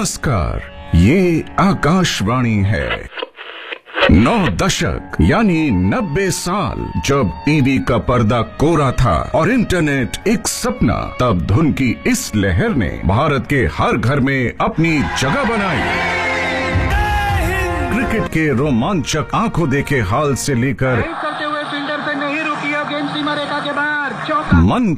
नमस्कार, ये आकाशवाणी है। 9 दशक यानी 90 साल जब टीवी का पर्दा कोरा था और इंटरनेट एक सपना, तब धुन की इस लहर ने भारत के हर घर में अपनी जगह बनाई। क्रिकेट के रोमांचक आंखों देखे हाल से लेकर करते हुए फील्डर से नहीं रुकी, गेंद सीमा रेखा के बाहर, चौका। मन